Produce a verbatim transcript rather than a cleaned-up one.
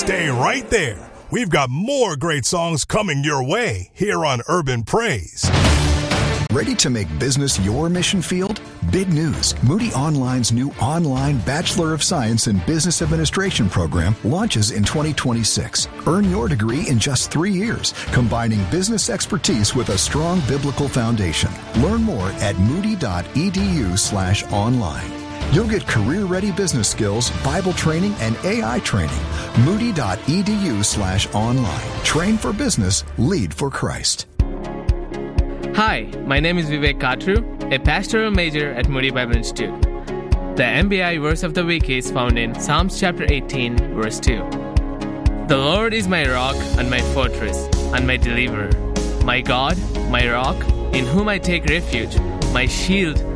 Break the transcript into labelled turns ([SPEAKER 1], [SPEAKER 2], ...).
[SPEAKER 1] Stay right there. We've got more great songs coming your way here on Urban Praise.
[SPEAKER 2] Ready to make business your mission field? Big news. Moody Online's new online Bachelor of Science in Business Administration program launches in twenty twenty-six. Earn your degree in just three years, combining business expertise with a strong biblical foundation. Learn more at moody.edu slash online. You'll get career-ready business skills, Bible training, and A I training. Moody.edu slash online. Train for business, lead for Christ.
[SPEAKER 3] Hi, my name is Vivek Katru, a pastoral major at Moody Bible Institute. The M B I verse of the week is found in Psalms chapter eighteen, verse two. The Lord is my rock and my fortress and my deliverer, my God, my rock, in whom I take refuge, my shield